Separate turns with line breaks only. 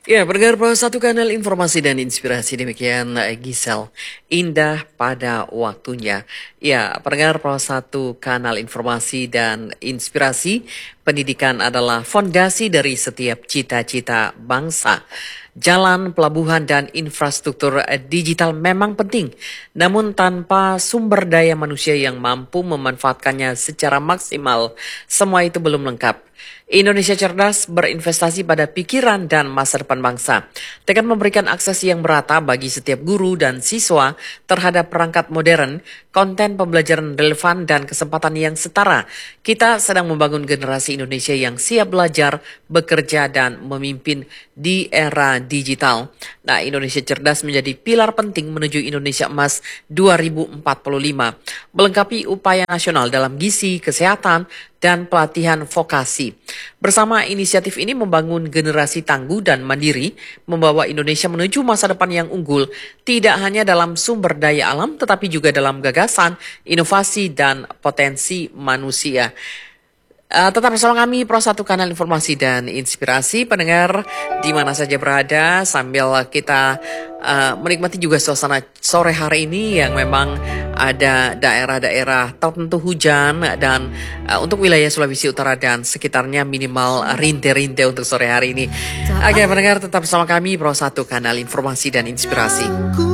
Ya, pendengar Pro satu kanal informasi dan inspirasi demikian Gisel. Indah pada waktunya. Ya, pendengar Pro satu kanal informasi dan inspirasi, pendidikan adalah fondasi dari setiap cita-cita bangsa. Jalan, pelabuhan, dan infrastruktur digital memang penting, namun tanpa sumber daya manusia yang mampu memanfaatkannya secara maksimal, semua itu belum lengkap. Indonesia cerdas berinvestasi pada pikiran dan masa depan bangsa, dengan memberikan akses yang merata bagi setiap guru dan siswa terhadap perangkat modern, konten pembelajaran relevan, dan kesempatan yang setara. Kita sedang membangun generasi Indonesia yang siap belajar, bekerja, dan memimpin di era digital. Nah, Indonesia cerdas menjadi pilar penting menuju Indonesia Emas 2045, melengkapi upaya nasional dalam gizi, kesehatan, dan pelatihan vokasi. Bersama inisiatif ini membangun generasi tangguh dan mandiri, membawa Indonesia menuju masa depan yang unggul, tidak hanya dalam sumber daya alam, tetapi juga dalam gagasan, inovasi, dan potensi manusia. Tetap bersama kami Pro 1 Kanal Informasi dan Inspirasi, pendengar di mana saja berada, sambil kita menikmati juga suasana sore hari ini yang memang ada daerah-daerah tertentu hujan, dan untuk wilayah Sulawesi Utara dan sekitarnya minimal rinte-rinte untuk sore hari ini. Oke, pendengar tetap bersama kami Pro 1 Kanal Informasi dan Inspirasi.